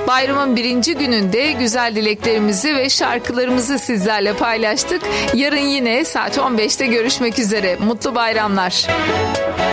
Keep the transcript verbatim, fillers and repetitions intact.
Bayramın birinci gününde güzel dileklerimizi ve şarkılarımızı sizlerle paylaştık. Yarın yine saat on beşte görüşmek üzere. Mutlu bayramlar.